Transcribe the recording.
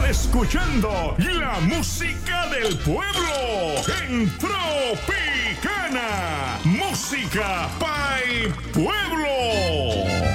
estar escuchando la música del pueblo en Tropicana. Música Pay Pueblo.